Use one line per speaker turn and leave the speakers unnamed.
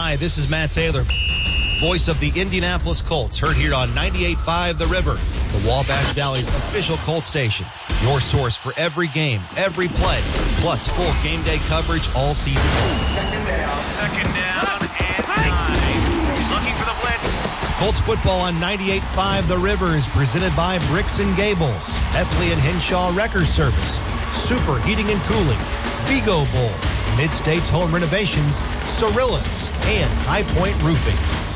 Hi, this is Matt Taylor, voice of the Indianapolis Colts, heard here on 98.5 The River, the Wabash Valley's official Colts station. Your source for every game, every play, plus full game day coverage all season long.
Second down and 9. Looking for the blitz.
Colts football on 98.5 The River is presented by Bricks and Gables, Heffley and Henshaw Wrecker Service, Super Heating and Cooling, Vigo Bowl, Mid-States Home Renovations, Cirillas, and High Point Roofing.